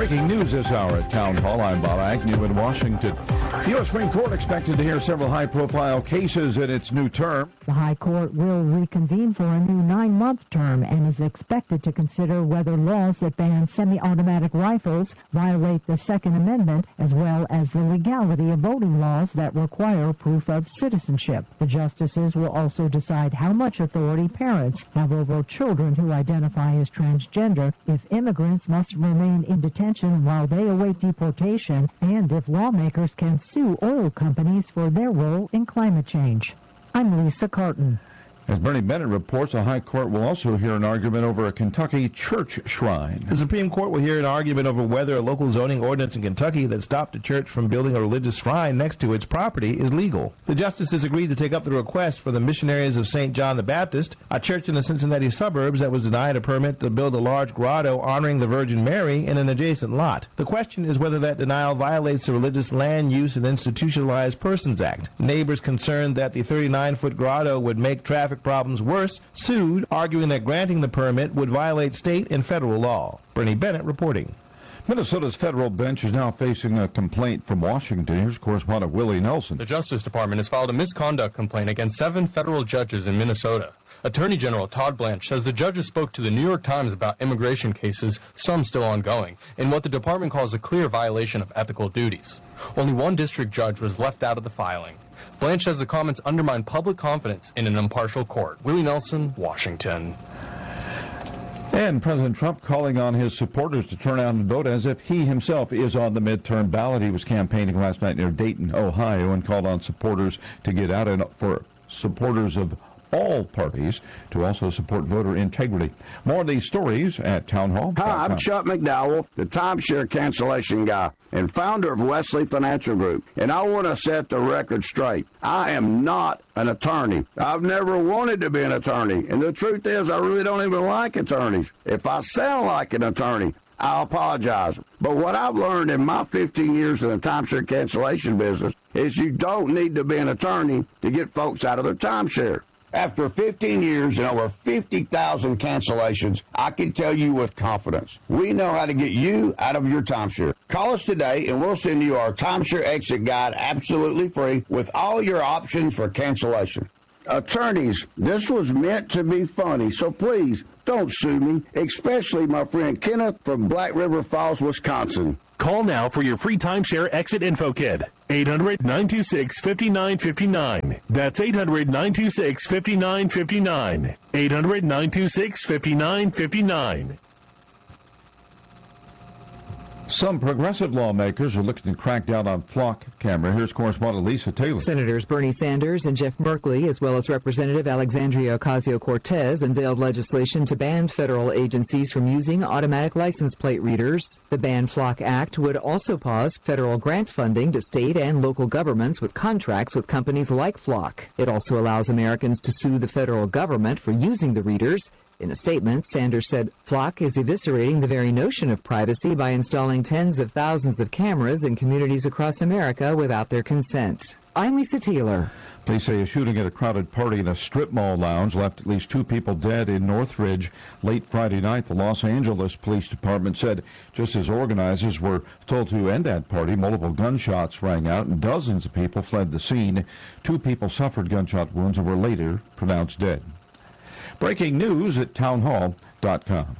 Breaking news this hour at Town Hall. I'm Bob Agnew in Washington. The U.S. Supreme Court expected to hear several high-profile cases in its new term. The High Court will reconvene for a new 9-month term and is expected to consider whether laws that ban semi-automatic rifles violate the Second Amendment, as well as the legality of voting laws that require proof of citizenship. The justices will also decide how much authority parents have over children who identify as transgender, if immigrants must remain in detention while they await deportation, and if lawmakers can sue oil companies for their role in climate change. I'm Lisa Carton. As Bernie Bennett reports, the High Court will also hear an argument over a Kentucky church shrine. The Supreme Court will hear an argument over whether a local zoning ordinance in Kentucky that stopped a church from building a religious shrine next to its property is legal. The justices agreed to take up the request for the Missionaries of St. John the Baptist, a church in the Cincinnati suburbs that was denied a permit to build a large grotto honoring the Virgin Mary in an adjacent lot. The question is whether that denial violates the Religious Land Use and Institutionalized Persons Act. Neighbors concerned that the 39-foot grotto would make traffic problems worse sued, arguing that granting the permit would violate state and federal law. Bernie Bennett reporting. Minnesota's federal bench is now facing a complaint from Washington. Here's correspondent Willie Nelson. The Justice Department has filed a misconduct complaint against 7 federal judges in Minnesota. Attorney General Todd Blanche says the judges spoke to the New York Times about immigration cases, some still ongoing, in what the department calls a clear violation of ethical duties. Only one district judge was left out of the filing. Blanche says the comments undermine public confidence in an impartial court. Willie Nelson, Washington. And President Trump calling on his supporters to turn out and vote as if he himself is on the midterm ballot. He was campaigning last night near Dayton, Ohio, and called on supporters to get out, and for supporters of all parties to also support voter integrity. More of these stories at Town Hall. Hi, I'm Chuck McDowell, the timeshare cancellation guy and founder of Wesley Financial Group. And I want to set the record straight. I am not an attorney. I've never wanted to be an attorney. And the truth is, I really don't even like attorneys. If I sound like an attorney, I apologize. But what I've learned in my 15 years in the timeshare cancellation business is you don't need to be an attorney to get folks out of their timeshare. After 15 years and over 50,000 cancellations, I can tell you with confidence, we know how to get you out of your timeshare. Call us today and we'll send you our timeshare exit guide absolutely free with all your options for cancellation. Attorneys, this was meant to be funny, so please don't sue me, especially my friend Kenneth from Black River Falls, Wisconsin. Call now for your free timeshare exit info kit. 800-926-5959. That's 800-926-5959. 800-926-5959. Some progressive lawmakers are looking to crack down on flock camera. Here's correspondent Lisa Taylor. Senators Bernie Sanders and Jeff Merkley, as well as Representative Alexandria Ocasio-Cortez, unveiled legislation to ban federal agencies from using automatic license plate readers. The Ban Flock Act would also pause federal grant funding to state and local governments with contracts with companies like Flock. It also allows Americans to sue the federal government for using the readers. In a statement, Sanders said Flock is eviscerating the very notion of privacy by installing tens of thousands of cameras in communities across America without their consent. I'm Lisa Taylor. Police say a shooting at a crowded party in a strip mall lounge left at least 2 people dead in Northridge late Friday night. The Los Angeles Police Department said just as organizers were told to end that party, multiple gunshots rang out and dozens of people fled the scene. 2 people suffered gunshot wounds and were later pronounced dead. Breaking news at townhall.com.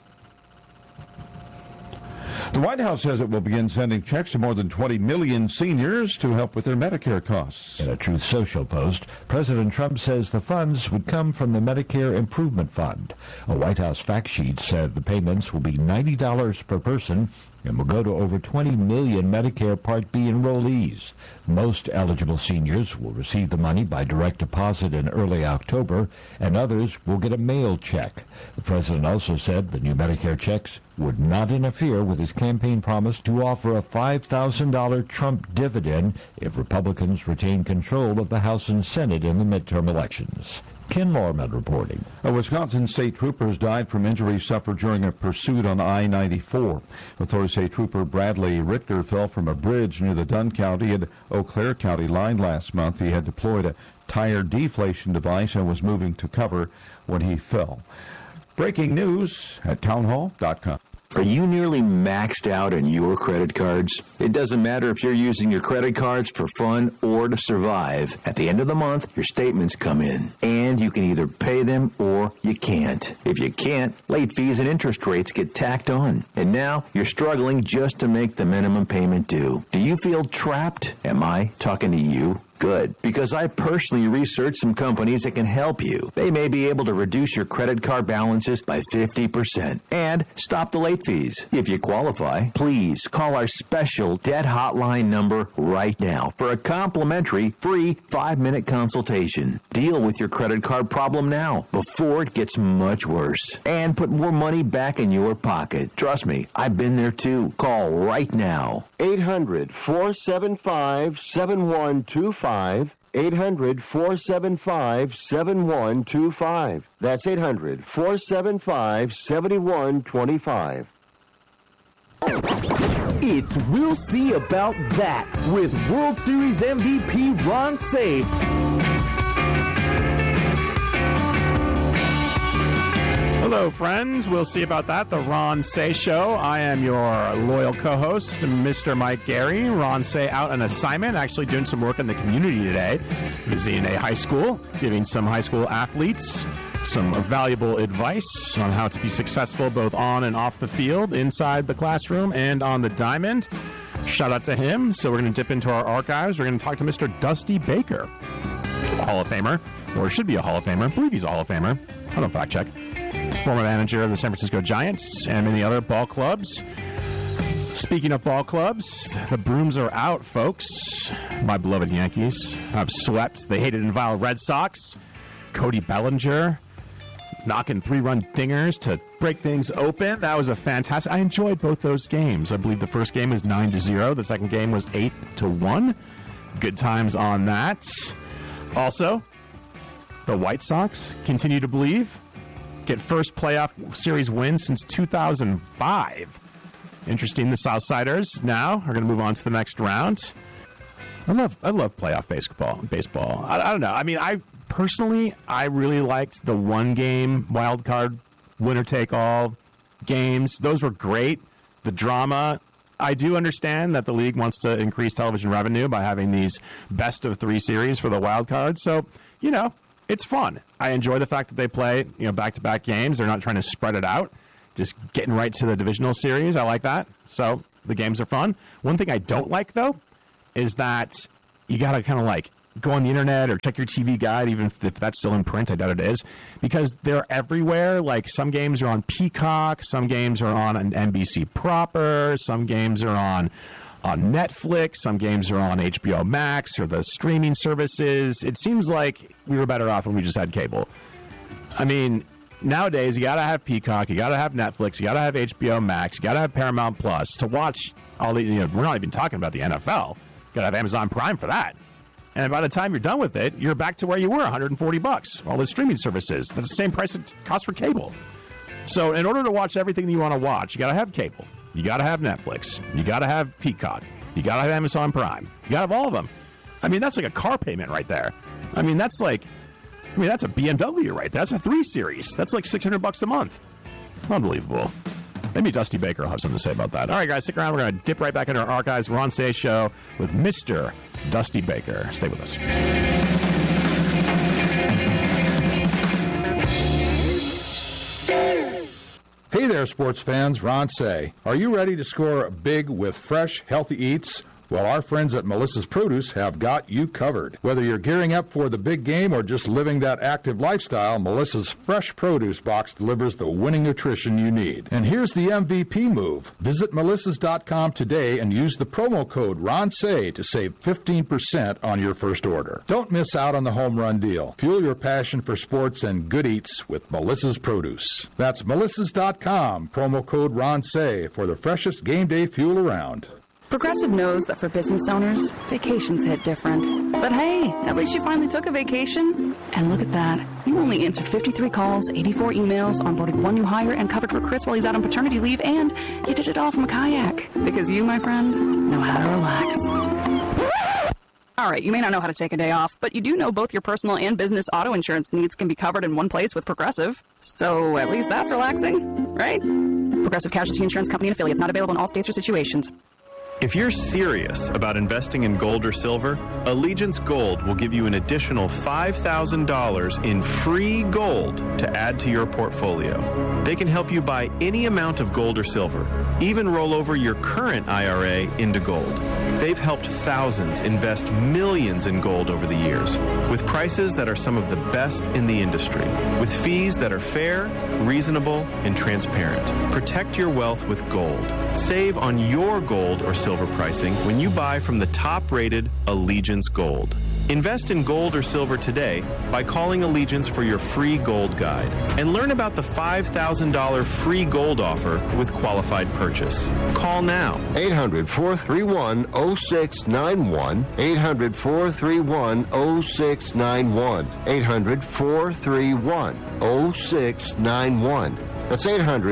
The White House says it will begin sending checks to more than 20 million seniors to help with their Medicare costs. In a Truth Social post, President Trump says the funds would come from the Medicare Improvement Fund. A White House fact sheet said the payments will be $90 per person and will go to over 20 million Medicare Part B enrollees. Most eligible seniors will receive the money by direct deposit in early October, and others will get a mail check. The president also said the new Medicare checks would not interfere with his campaign promise to offer a $5,000 Trump dividend if Republicans retain control of the House and Senate in the midterm elections. Ken Lorman reporting. Wisconsin state troopers died from injuries suffered during a pursuit on I-94. Authorities say trooper Bradley Richter fell from a bridge near the Dunn County and Eau Claire County line last month. He had deployed a tire deflation device and was moving to cover when he fell. Breaking news at townhall.com. Are you nearly maxed out on your credit cards? It doesn't matter if you're using your credit cards for fun or to survive. At the end of the month, your statements come in, and you can either pay them or you can't. If you can't, late fees and interest rates get tacked on. And now you're struggling just to make the minimum payment due. Do you feel trapped? Am I talking to you? Good, because I personally researched some companies that can help you. They may be able to reduce your credit card balances by 50% and stop the late fees. If you qualify, please call our special debt hotline number right now for a complimentary free 5-minute consultation. Deal with your credit card problem now before it gets much worse and put more money back in your pocket. Trust me, I've been there too. Call right now. 800-475-7125. 800-475-7125. That's 800-475-7125. It's We'll See About That with World Series MVP Ron Cey. Hello, friends. We'll see about that. The Ron Cey Show. I am your loyal co-host, Mr. Mike Gary. Ron Cey out on assignment, actually doing some work in the community today. He's in a high school, giving some high school athletes some valuable advice on how to be successful both on and off the field, inside the classroom and on the diamond. Shout out to him. So we're going to dip into our archives. We're going to talk to Mr. Dusty Baker, a Hall of Famer, or should be a Hall of Famer. I believe he's a Hall of Famer. I don't fact check. Former manager of the San Francisco Giants and many other ball clubs. Speaking of ball clubs, the brooms are out, folks. My beloved Yankees have swept the hated and vile Red Sox. Cody Bellinger knocking 3-run dingers to break things open. That was a fantastic. I enjoyed both those games. I believe the first game was 9-0. The second game was 8-1. Good times on that. Also, the White Sox continue to believe. Get first playoff series win since 2005. Interesting. The Southsiders now are going to move on to the next round. I love playoff baseball. I don't know. I mean, I really liked the one-game wild card winner-take-all games. Those were great. The drama. I do understand that the league wants to increase television revenue by having these best-of-3 series for the wild card. So, it's fun. I enjoy the fact that they play, back-to-back games. They're not trying to spread it out, just getting right to the divisional series. I like that. So the games are fun. One thing I don't like, though, is that you got to kind of go on the internet or check your TV guide, even if that's still in print. I doubt it is, because they're everywhere. Like, some games are on Peacock, some games are on an NBC proper, some games are on Netflix, some games are on HBO Max or the streaming services. It seems like we were better off when we just had cable. I mean, nowadays you gotta have Peacock, you gotta have Netflix, you gotta have HBO Max, you gotta have Paramount Plus to watch all the. We're not even talking about the NFL. You gotta have Amazon Prime for that. And by the time you're done with it, you're back to where you were, $140. All the streaming services. That's the same price it costs for cable. So in order to watch everything that you want to watch, you gotta have cable. You got to have Netflix. You got to have Peacock. You got to have Amazon Prime. You got to have all of them. I mean, that's like a car payment right there. I mean, that's a BMW right there. That's a 3 Series. That's like $600 a month. Unbelievable. Maybe Dusty Baker will have something to say about that. All right, guys, stick around. We're going to dip right back into our archives. Ron Cey Show with Mr. Dusty Baker. Stay with us. Hey there, sports fans. Ron Cey. Are you ready to score big with fresh, healthy eats? Well, our friends at Melissa's Produce have got you covered. Whether you're gearing up for the big game or just living that active lifestyle, Melissa's Fresh Produce box delivers the winning nutrition you need. And here's the MVP move. Visit melissas.com today and use the promo code RONCEY to save 15% on your first order. Don't miss out on the home run deal. Fuel your passion for sports and good eats with Melissa's Produce. That's melissas.com, promo code RONCEY for the freshest game day fuel around. Progressive knows that for business owners, vacations hit different. But hey, at least you finally took a vacation. And look at that. You only answered 53 calls, 84 emails, onboarded 1 new hire, and covered for Chris while he's out on paternity leave, and you did it all from a kayak. Because you, my friend, know how to relax. All right, you may not know how to take a day off, but you do know both your personal and business auto insurance needs can be covered in one place with Progressive. So at least that's relaxing, right? Progressive Casualty Insurance Company and affiliates, not available in all states or situations. If you're serious about investing in gold or silver, Allegiance Gold will give you an additional $5,000 in free gold to add to your portfolio. They can help you buy any amount of gold or silver, even roll over your current IRA into gold. They've helped thousands invest millions in gold over the years, with prices that are some of the best in the industry, with fees that are fair, reasonable, and transparent. Protect your wealth with gold. Save on your gold or silver pricing when you buy from the top-rated Allegiance Gold. Invest in gold or silver today by calling Allegiance for your free gold guide and learn about the $5,000 free gold offer with qualified purchase. Call now. 800-431-0691. 800-431-0691. 800-431-0691. That's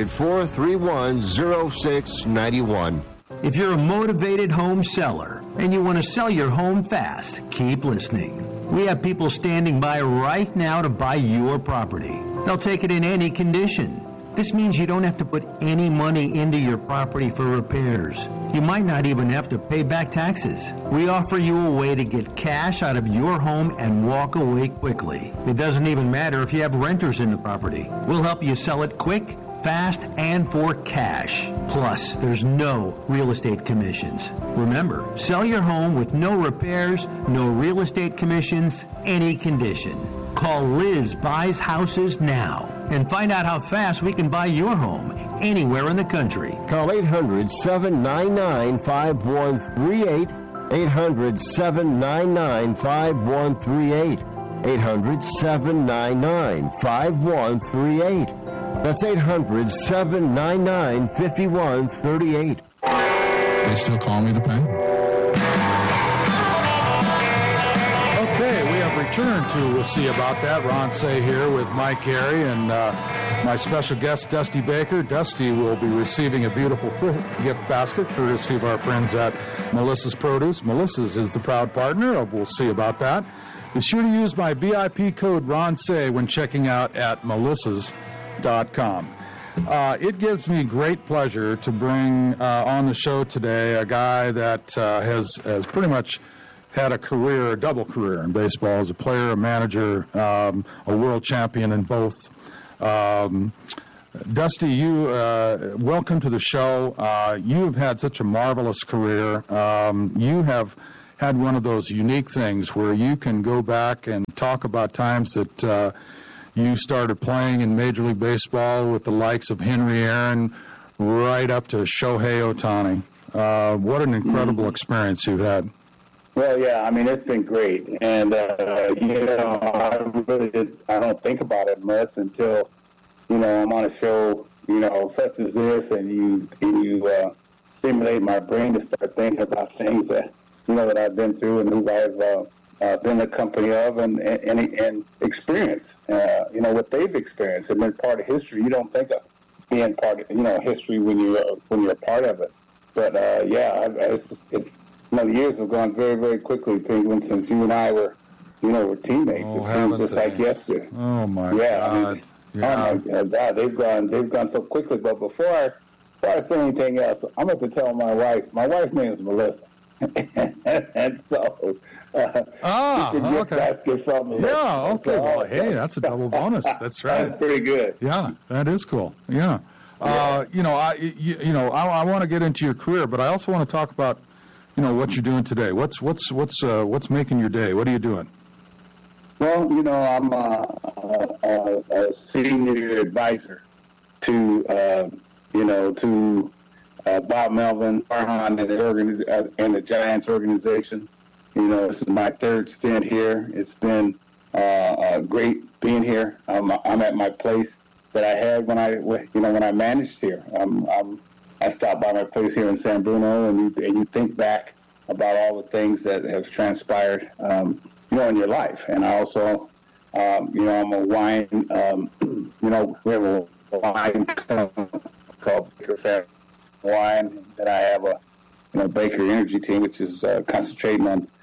800-431-0691. If you're a motivated home seller and you want to sell your home fast, keep listening. We have people standing by right now to buy your property. They'll take it in any condition. This means you don't have to put any money into your property for repairs. You might not even have to pay back taxes. We offer you a way to get cash out of your home and walk away quickly. It doesn't even matter if you have renters in the property. We'll help you sell it quick, fast, and for cash. Plus, there's no real estate commissions. Remember, sell your home with no repairs, no real estate commissions, any condition. Call Liz Buys Houses now and find out how fast we can buy your home anywhere in the country. Call 800-799-5138. 800-799-5138. 800-799-5138. That's 800-799-5138. They still call me the pen? Okay, we have returned to We'll See About That. Ron Say here with Mike Gary and my special guest, Dusty Baker. Dusty will be receiving a beautiful gift basket courtesy of our friends at Melissa's Produce. Melissa's is the proud partner of We'll See About That. Be sure to use my VIP code Ron Say when checking out at melissas.com. It gives me great pleasure to bring on the show today a guy that has pretty much had a double career in baseball as a player, a manager, a world champion in both. Dusty, you welcome to the show. You have had such a marvelous career. You have had one of those unique things where you can go back and talk about times that you started playing in Major League Baseball with the likes of Henry Aaron right up to Shohei Ohtani. What an incredible experience you've had. Well, yeah, I mean, it's been great. And, I don't think about it much until, I'm on a show, such as this, and you stimulate my brain to start thinking about things that, that I've been through and who I've been the company of and experience, what they've experienced and been part of history. You don't think of being part of, history when you're a part of it. But, the years have gone very, very quickly, Penguin, since you and I were teammates. It seems just like yesterday. Oh, my God. I mean, oh, my God, they've gone so quickly. But before I say anything else, I'm going to tell my wife. My wife's name is Melissa. And so, okay. Basket from me. Yeah, okay. Well, hey, that's a double bonus. That's right. That's pretty good. Yeah, that is cool. Yeah. I want to get into your career, but I also want to talk about, what you're doing today. What's making your day? What are you doing? Well, I'm a senior advisor to Bob Melvin, Farhan, and the Giants organization. This is my third stint here. It's been great being here. I'm at my place that I had when I managed here. I stopped by my place here in San Bruno, and you think back about all the things that have transpired, in your life. And I also, I'm a wine, we have a wine called Baker Family Wine, that I have a Baker Energy team, which is concentrating on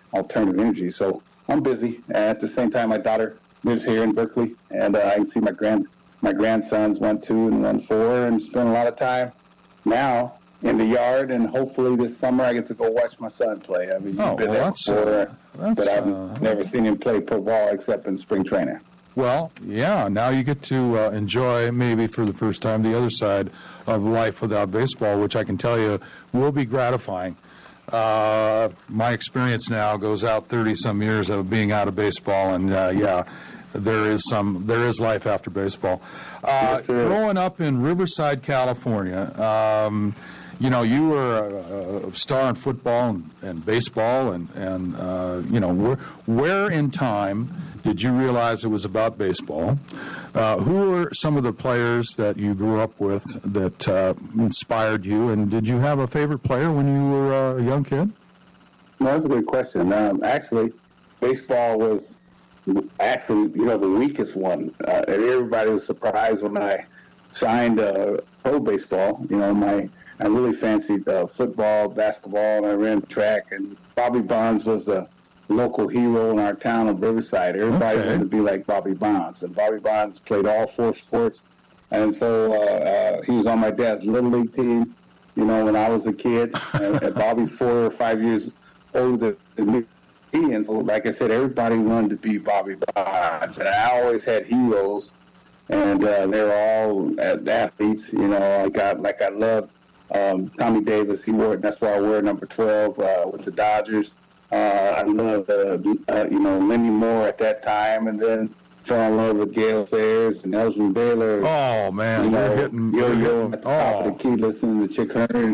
alternative energy. So I'm busy. And at the same time, my daughter lives here in Berkeley, and I can see my grandsons, 1, 2, and 1, 4, and spend a lot of time now in the yard. And hopefully this summer I get to go watch my son play. I mean, he's been there before, but I've never seen him play pro ball except in spring training. Well, yeah, now you get to enjoy, maybe for the first time, the other side of life without baseball, which I can tell you will be gratifying. My experience now goes out 30-some years of being out of baseball, and there is life after baseball. Growing up in Riverside, California, you were a star in football and baseball, and where in time did you realize it was about baseball? Who were some of the players that you grew up with that inspired you, and did you have a favorite player when you were a young kid? No, that's a good question. Actually, baseball was the weakest one. And everybody was surprised when I signed pro baseball. I really fancied football, basketball, and I ran track. And Bobby Bonds was the local hero in our town of Riverside. Everybody wanted to be like Bobby Bonds. And Bobby Bonds played all 4 sports. And so he was on my dad's Little League team, when I was a kid. And Bobby's 4 or 5 years older than me. And so, like I said, everybody wanted to be Bobby Bonds. And I always had heroes. And they were all athletes, like I loved Tommy Davis. That's why I wear number 12 with the Dodgers. I loved, Lenny Moore at that time, and then fell in love with Gale Sayers and Elgin Baylor. Oh, man, you're hitting. Yo-yo at the top of the key listening to Chick Hearn.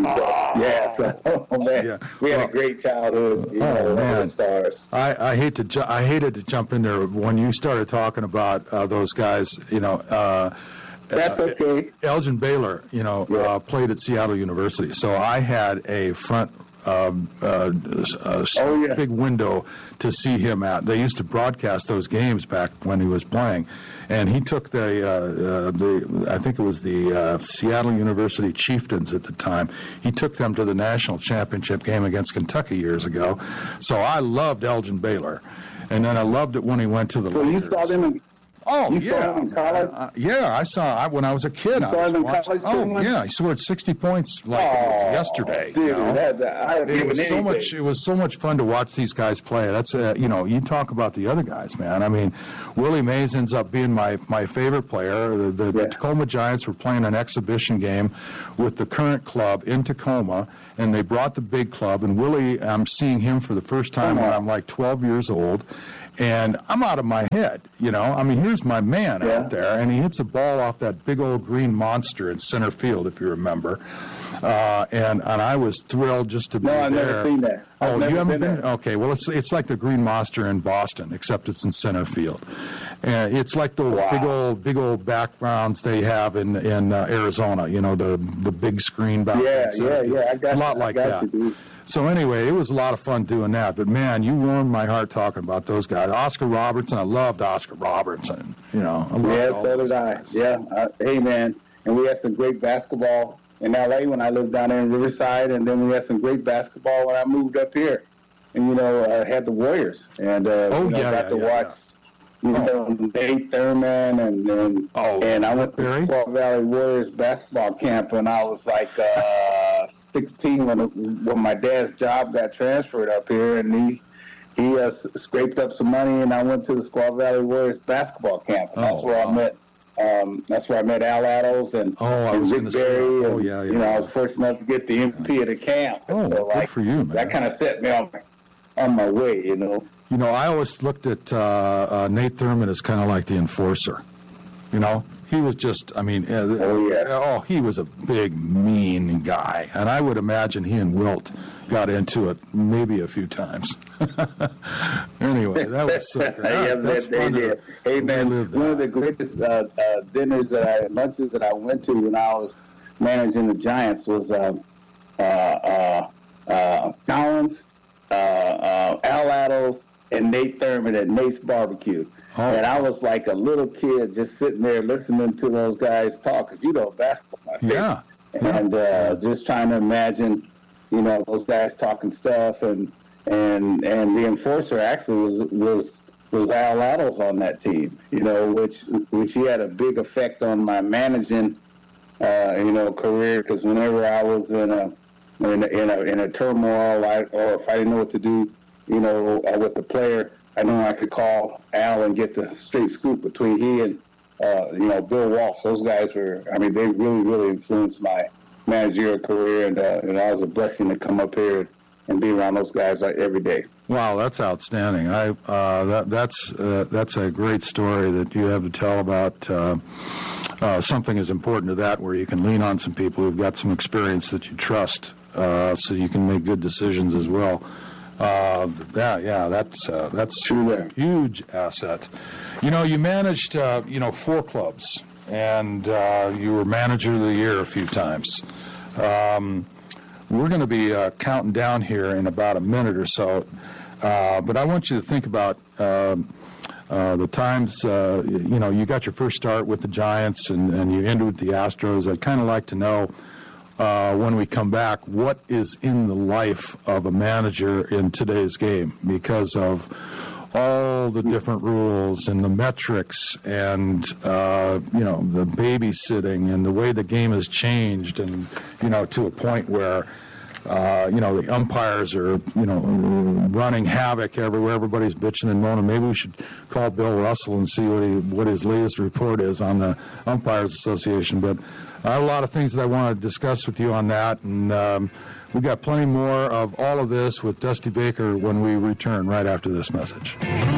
We had a great childhood, the stars. I hated to jump in there when you started talking about those guys, That's okay. Elgin Baylor, played at Seattle University, so I had a front big window to see him at. They used to broadcast those games back when he was playing, and he took I think it was the Seattle University Chieftains at the time. He took them to the national championship game against Kentucky years ago. So I loved Elgin Baylor, and then I loved it when he went to the Lakers. You saw them in Oh, you yeah. saw him in college? I saw when I was a kid. You saw him in college? He scored 60 points it was yesterday. Dude, it was so much fun to watch these guys play. That's you talk about the other guys, man. I mean, Willie Mays ends up being my favorite player. The Tacoma Giants were playing an exhibition game with the current club in Tacoma, and they brought the big club. And Willie, I'm seeing him for the first time when I'm like 12 years old. And I'm out of my head, I mean, here's my man out there, and he hits a ball off that big old green monster in center field, if you remember. And I was thrilled just to be there. No, I've never seen that. You haven't been? Okay, well, it's like the Green Monster in Boston, except it's in center field. And it's like those big old backgrounds they have in Arizona. The big screen backgrounds. It's a lot like that. So anyway, it was a lot of fun doing that. But man, you warmed my heart talking about those guys. Oscar Robertson, I loved Oscar Robertson. So did I. Yeah. Hey man, and we had some great basketball in LA when I lived down there in Riverside, and then we had some great basketball when I moved up here. And I had the Warriors, and got to watch. Nate Thurman, and I went to the Squaw Valley Warriors basketball camp when I was like 16 when my dad's job got transferred up here, and he scraped up some money, and I went to the Squaw Valley Warriors basketball camp, and that's where I met. That's where I met Al Addles and Rick Barry. I was fortunate enough to get the MVP of the camp. Good for you, man. That kind of set me on my way, I always looked at Nate Thurman as kind of like the enforcer. He was just, he was a big, mean guy. And I would imagine he and Wilt got into it maybe a few times. Anyway, that was so great. That's fun. Hey, man, one of the greatest lunches that I went to when I was managing the Giants was Collins, Al Addles, and Nate Thurman at Nate's Barbecue. And I was like a little kid just sitting there listening to those guys talk, because basketball. And just trying to imagine, those guys talking stuff. And, and the enforcer actually was Al Laddles on that team, which he had a big effect on my managing, career, because whenever I was in a turmoil, or if I didn't know what to do, with the player, I know I could call Al and get the straight scoop between he and, Bill Walsh. Those guys they really, really influenced my managerial career, and it was a blessing to come up here and be around those guys every day. Wow, that's outstanding. That's a great story that you have to tell about something as important to that, where you can lean on some people who've got some experience that you trust, so you can make good decisions as well. That's a huge asset. You managed 4 clubs, and you were manager of the year a few times. We're going to be counting down here in about a minute or so, but I want you to think about the times, you got your first start with the Giants and you ended with the Astros. I'd kind of like to know, when we come back, what is in the life of a manager in today's game, because of all the different rules and the metrics and, the babysitting and the way the game has changed, and, to a point where, the umpires are, running havoc everywhere. Everybody's bitching and moaning. Maybe we should call Bill Russell and see what his latest report is on the Umpires Association. But I have a lot of things that I want to discuss with you on that, and we've got plenty more of all of this with Dusty Baker when we return right after this message.